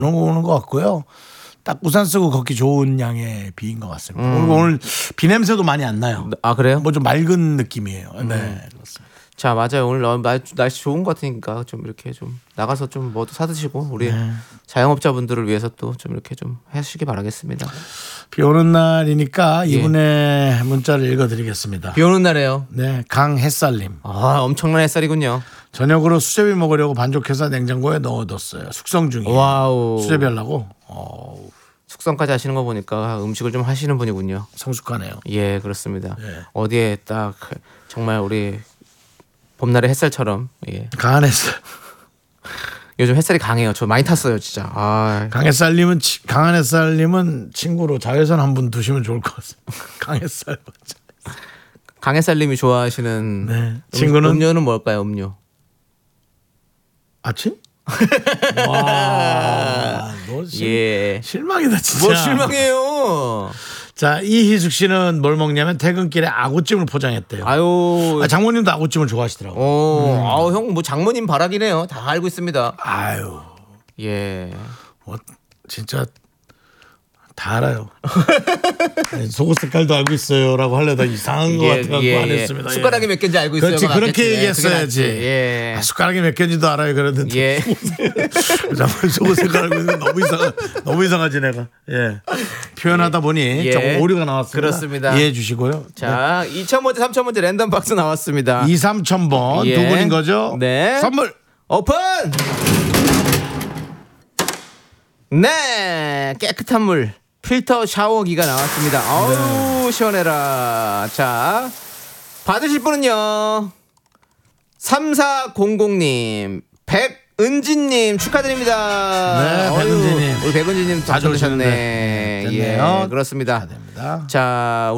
오는 것 같고요. 딱 우산 쓰고 걷기 좋은 양의 비인 것 같습니다. 오늘 비 냄새도 많이 안 나요. 아 그래요? 뭐 좀 맑은 느낌이에요. 네, 그렇습니다. 자 맞아요. 오늘 날씨 좋은 것 같으니까 좀 이렇게 좀 나가서 좀 뭐도 사드시고 우리 자영업자분들을 위해서 또 좀 이렇게 좀 하시기 바라겠습니다. 비 오는 날이니까 이분의 문자를 읽어드리겠습니다. 비 오는 날에요. 네, 강햇살님. 아 엄청난 햇살이군요. 저녁으로 수제비 먹으려고 반죽해서 냉장고에 넣어뒀어요. 숙성 중이에요. 와우. 수제비 하려고. 숙성까지 하시는 거 보니까 음식을 좀 하시는 분이군요. 성숙하네요. 예 그렇습니다. 예. 어디에 딱 정말 우리 봄날의 햇살처럼 강한 햇살. 요즘 햇살이 강해요. 저 많이 탔어요 진짜. 강한 햇살님은 친구로 자외선 한 분 두시면 좋을 것 같습니다. 강햇살. 강햇살님이 좋아하시는 네. 친구는 음료는 뭘까요? 음료. 아침? 와, 너 실망이다 진짜. 뭐 실망해요. 자, 이희숙 씨는 뭘 먹냐면 퇴근길에 아구찜을 포장했대요. 아유, 장모님도 아구찜을 좋아하시더라고. 아우 형 뭐 장모님 바라기네요. 다 알고 있습니다. 아유, 예. 뭐 진짜 다 알아요. 속옷 색깔도 알고 있어요라고 하려다 이상한 거 같아서 안 했습니다. 숟가락이 몇 개인지 알고 있어요. 그렇지, 그렇게 얘기했어야지. 예. 숟가락이 몇 개인지도 알아요. 그러는데 예. 속옷 색깔 알고 있는데 너무 이상하지 내가. 예. 표현하다 보니 조금 오류가 나왔습니다. 그렇습니다. 이해해 주시고요. 자, 2,000번째, 3,000번째 랜덤 박스 나왔습니다. 2, 3,000번 두 분인 거죠? 네. 선물 오픈. 네, 깨끗한 물 필터 샤워기가 나왔습니다. 어우 시원해라. 자, 받으실 분은요 3400님 백은진님 축하드립니다. 네, 백은진님. 우리 백은진님 자주 당첨되셨네. 오셨는데. 예, 됐네요. 그렇습니다. 축하드립니다. 자.